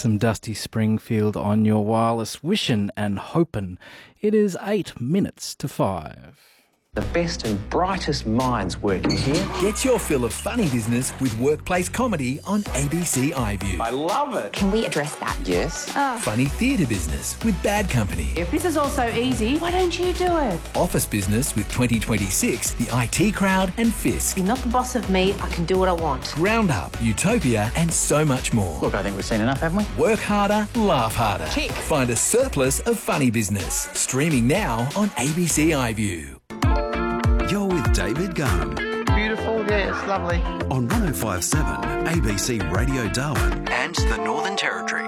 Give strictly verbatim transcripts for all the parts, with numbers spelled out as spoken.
Some Dusty Springfield on your wireless, wishin' and hopin'. It is eight minutes to five. The best and brightest minds working here. Get your fill of funny business with workplace comedy on A B C iView. I love it. Can we address that? Yes. Oh. Funny theatre business with Bad Company. If this is all so easy, why don't you do it? Office business with twenty twenty-six, the I T Crowd and Fisk. You're not the boss of me. I can do what I want. Roundup, Utopia and so much more. Look, I think we've seen enough, haven't we? Work harder, laugh harder. Tick. Find a surplus of funny business. Streaming now on A B C iView. You're with David Garham Beautiful, yeah, it's lovely. on one oh five point seven A B C Radio Darwin and the Northern Territory.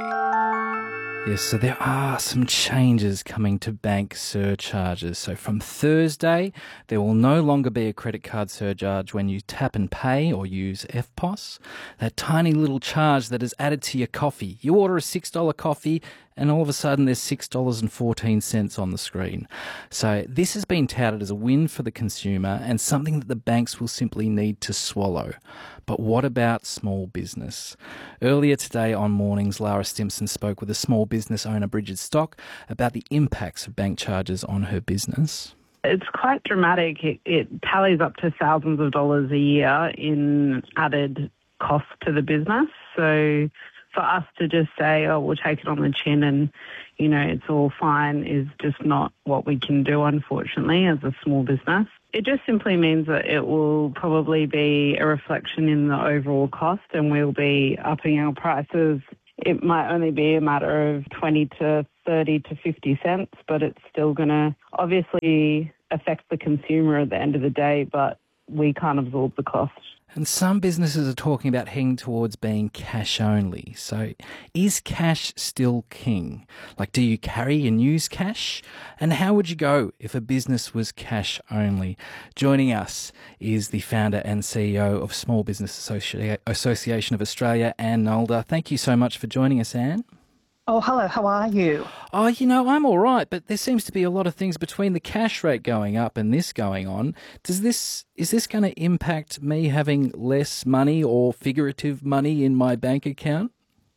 Yes, so there are some changes coming to bank surcharges. So from Thursday, there will no longer be a credit card surcharge when you tap and pay or use F P O S. That tiny little charge that is added to your coffee. You order a six dollars coffee and all of a sudden there's six dollars and fourteen cents on the screen. So this has been touted as a win for the consumer and something that the banks will simply need to swallow. But what about small business? Earlier today on Mornings, Lara Stimson spoke with a small business owner, Bridget Stock, about the impacts of bank charges on her business. It's quite dramatic. It, it tallies up to thousands of dollars a year in added cost to the business. So for us to just say, oh, we'll take it on the chin and, you know, it's all fine is just not what we can do, unfortunately, as a small business. It just simply means that it will probably be a reflection in the overall cost and we'll be upping our prices. It might only be a matter of twenty to thirty to fifty cents, but it's still going to obviously affect the consumer at the end of the day, but we can't absorb the cost. And some businesses are talking about heading towards being cash only. So is cash still king? Like, do you carry and use cash? And how would you go if a business was cash only? Joining us is the founder and C E O of Small Business Associ- Association of Australia, Anne Nolder. Thank you so much for joining us, Anne. Oh, hello, how are you? Oh, you know, I'm all right, but there seems to be a lot of things between the cash rate going up and this going on. Does this, is this going to impact me having less money or figurative money in my bank account?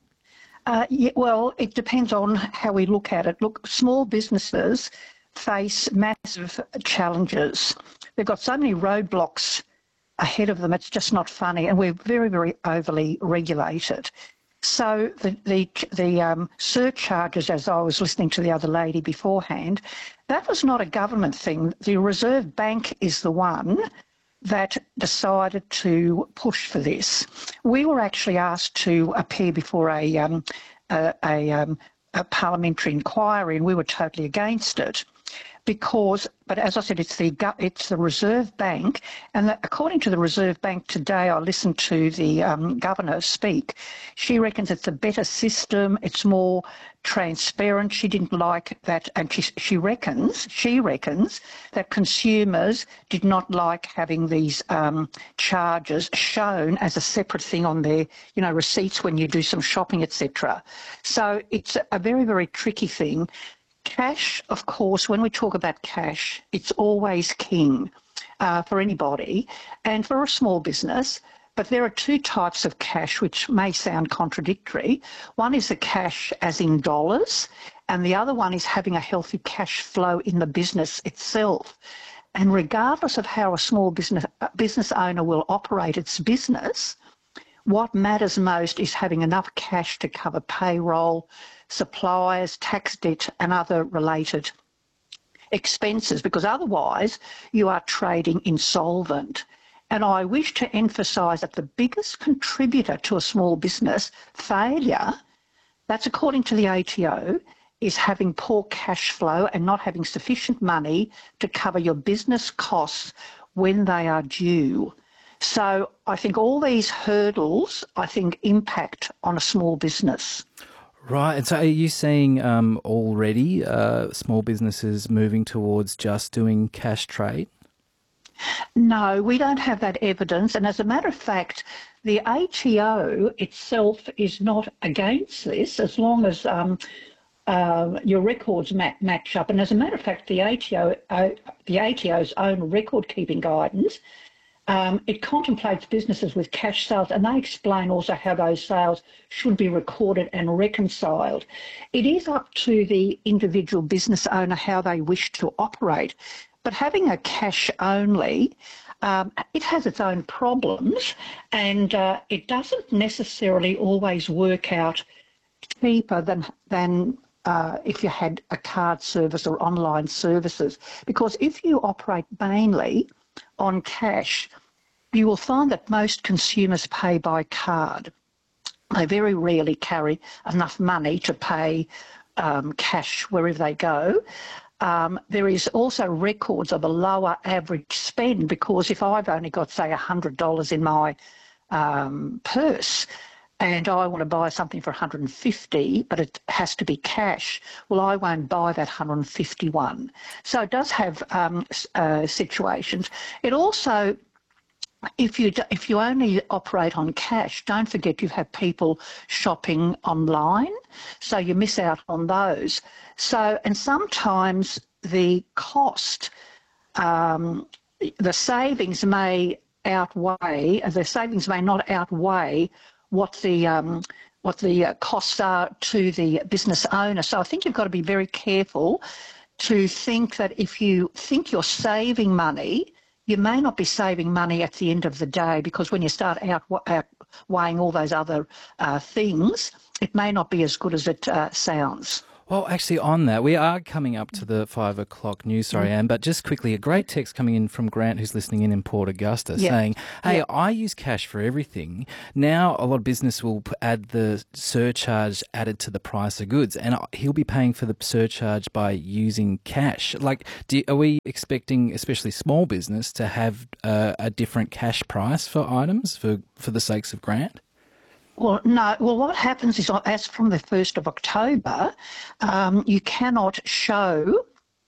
Uh, yeah, well, it depends on how we look at it. Look, small businesses face massive challenges. They've got so many roadblocks ahead of them, it's just not funny, and we're very, very overly regulated. So the the, the um, surcharges, as I was listening to the other lady beforehand, that was not a government thing. The Reserve Bank is the one that decided to push for this. We were actually asked to appear before a um, a, a, um, a parliamentary inquiry, and we were totally against it. Because, but as I said, it's the it's the Reserve Bank, and the, according to the Reserve Bank today, I listened to the um, governor speak. She reckons it's a better system, it's more transparent. She didn't like that, and she she reckons she reckons that consumers did not like having these um, charges shown as a separate thing on their, you know, receipts when you do some shopping, et cetera. So it's a very very tricky thing. Cash, of course, when we talk about cash, it's always king uh, for anybody and for a small business. But there are two types of cash which may sound contradictory. One is the cash as in dollars, and the other one is having a healthy cash flow in the business itself. And regardless of how a small business business owner will operate its business, what matters most is having enough cash to cover payroll, suppliers, tax debt and other related expenses, because otherwise you are trading insolvent. And I wish to emphasise that the biggest contributor to a small business failure, that's according to the A T O, is having poor cash flow and not having sufficient money to cover your business costs when they are due. So I think all these hurdles, I think, impact on a small business. Right. And so are you seeing um, already uh, small businesses moving towards just doing cash trade? No, we don't have that evidence. And as a matter of fact, the A T O itself is not against this as long as um, uh, your records ma- match up. And as a matter of fact, the A T O, uh, the A T O's own record-keeping guidance Um, it contemplates businesses with cash sales, and they explain also how those sales should be recorded and reconciled. It is up to the individual business owner how they wish to operate, but having a cash only, um, it has its own problems, and uh, it doesn't necessarily always work out cheaper than than uh, if you had a card service or online services, because if you operate mainly on cash, you will find that most consumers pay by card. They very rarely carry enough money to pay um, cash wherever they go. Um, there is also records of a lower average spend, because if I've only got, say, one hundred dollars in my um, purse, and I want to buy something for one hundred fifty dollars, but it has to be cash, well, I won't buy that one hundred fifty-one. So it does have um, uh, situations. It also, if you if you only operate on cash, don't forget you have people shopping online, so you miss out on those. So, and sometimes the cost, um, the savings may outweigh, the savings may not outweigh what the um, what the uh, costs are to the business owner. So I think you've got to be very careful to think that if you think you're saving money, you may not be saving money at the end of the day, because when you start out, out weighing all those other uh, things, it may not be as good as it uh, sounds. Well, actually, on that, we are coming up to the five o'clock news, sorry, Anne, but just quickly, a great text coming in from Grant, who's listening in in Port Augusta, yeah. saying, hey, yeah. I use cash for everything. Now, a lot of business will add the surcharge added to the price of goods, and he'll be paying for the surcharge by using cash. Like, do, are we expecting, especially small business, to have uh, a different cash price for items for, for the sakes of Grant? Well, no. Well, what happens is, as from the first of October, um, you cannot show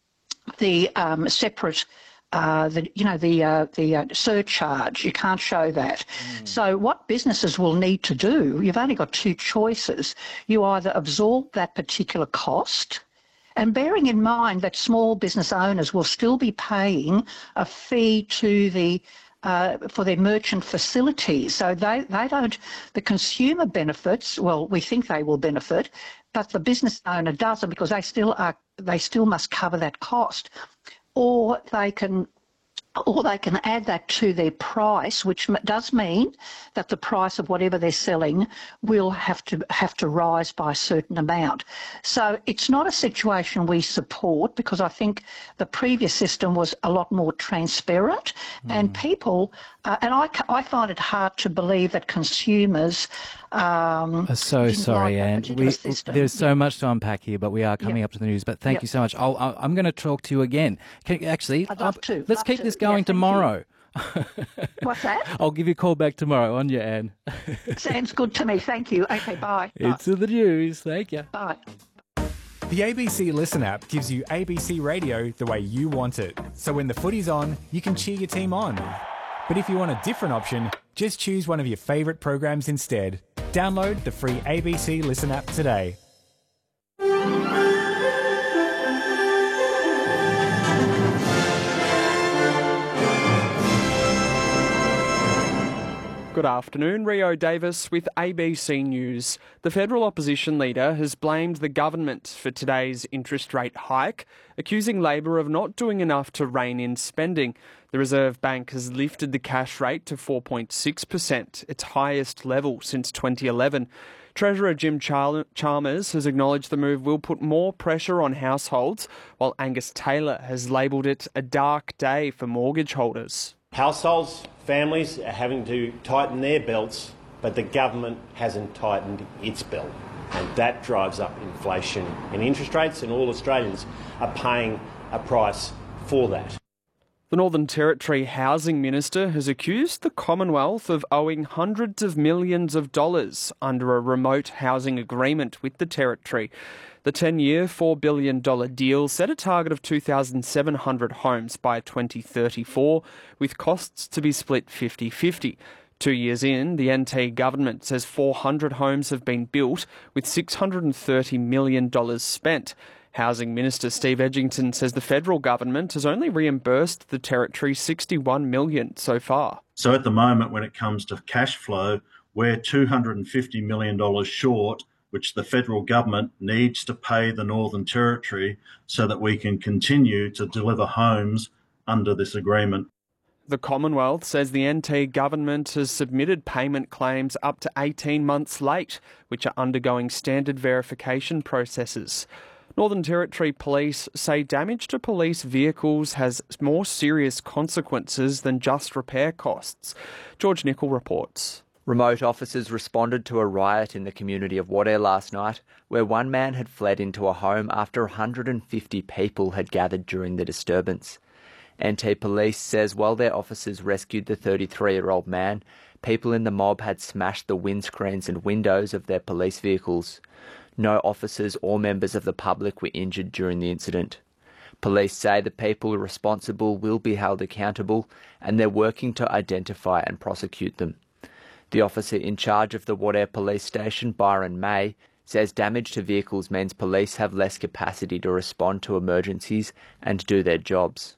the um, separate, uh, the you know, the uh, the uh, surcharge. You can't show that. Mm. So what businesses will need to do, you've only got two choices. You either absorb that particular cost, and bearing in mind that small business owners will still be paying a fee to the Uh, for their merchant facilities. So they, they don't, the consumer benefits, well, we think they will benefit, but the business owner doesn't, because they still are, they still must cover that cost. Or they can or they can add that to their price, which does mean that the price of whatever they're selling will have to have to rise by a certain amount. So it's not a situation we support, because I think the previous system was a lot more transparent, mm. and people, uh, and I, I find it hard to believe that consumers um, I'm so sorry, like Anne. We, there's so much to unpack here, but we are coming yep. up to the news. But thank yep. you so much. I'll, I'll, I'm going to talk to you again. Can, actually, I'd love to. Let's love keep to. this going yeah, tomorrow. What's that? I'll give you a call back tomorrow on you, Anne. Sounds good to me. Thank you. Okay, bye. It's bye. the news. Thank you. Bye. The A B C Listen app gives you A B C radio the way you want it. So when the footy's on, you can cheer your team on. But if you want a different option, just choose one of your favourite programs instead. Download the free A B C Listen app today. Good afternoon, Rio Davis with A B C News. The federal opposition leader has blamed the government for today's interest rate hike, accusing Labor of not doing enough to rein in spending. The Reserve Bank has lifted the cash rate to four point six percent, its highest level since twenty eleven. Treasurer Jim Chalmers has acknowledged the move will put more pressure on households, while Angus Taylor has labelled it a dark day for mortgage holders. Households, families are having to tighten their belts, but the government hasn't tightened its belt. And that drives up inflation and interest rates, and all Australians are paying a price for that. The Northern Territory Housing Minister has accused the Commonwealth of owing hundreds of millions of dollars under a remote housing agreement with the Territory. The ten-year, four billion dollars deal set a target of two thousand seven hundred homes by twenty thirty-four, with costs to be split fifty-fifty. Two years in, the N T government says four hundred homes have been built, with six hundred thirty million dollars spent. Housing Minister Steve Edgington says the federal government has only reimbursed the Territory sixty-one million dollars so far. So at the moment, when it comes to cash flow, we're two hundred fifty million dollars short, which the federal government needs to pay the Northern Territory so that we can continue to deliver homes under this agreement. The Commonwealth says the N T government has submitted payment claims up to eighteen months late, which are undergoing standard verification processes. Northern Territory Police say damage to police vehicles has more serious consequences than just repair costs. George Nicol reports. Remote officers responded to a riot in the community of Wadeye last night, where one man had fled into a home after one hundred fifty people had gathered during the disturbance. N T Police says while their officers rescued the thirty-three-year-old man, people in the mob had smashed the windscreens and windows of their police vehicles. No officers or members of the public were injured during the incident. Police say the people responsible will be held accountable, and they're working to identify and prosecute them. The officer in charge of the Wadeye Police Station, Byron May, says damage to vehicles means police have less capacity to respond to emergencies and do their jobs.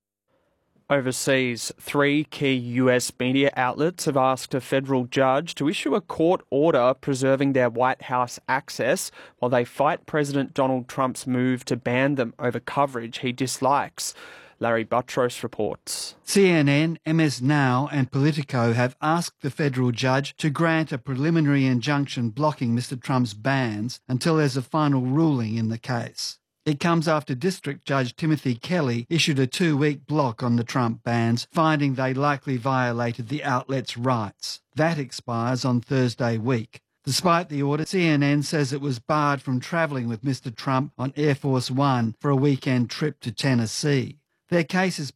Overseas, three key U S media outlets have asked a federal judge to issue a court order preserving their White House access while they fight President Donald Trump's move to ban them over coverage he dislikes. Larry Buttrose reports. C N N, M S Now and Politico have asked the federal judge to grant a preliminary injunction blocking Mister Trump's bans until there's a final ruling in the case. It comes after District Judge Timothy Kelly issued a two-week block on the Trump bans, finding they likely violated the outlet's rights. That expires on Thursday week. Despite the order, C N N says it was barred from travelling with Mister Trump on Air Force One for a weekend trip to Tennessee. Their case is